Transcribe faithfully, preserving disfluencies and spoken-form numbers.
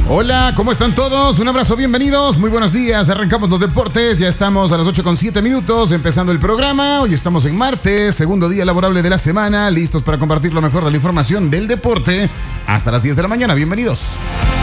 Hola, ¿cómo están todos? Un abrazo, bienvenidos, muy buenos días. Arrancamos los deportes, ya estamos a las ocho con siete minutos empezando el programa. Hoy estamos en martes, segundo día laborable de la semana, listos para compartir lo mejor de la información del deporte hasta las diez de la mañana. Bienvenidos.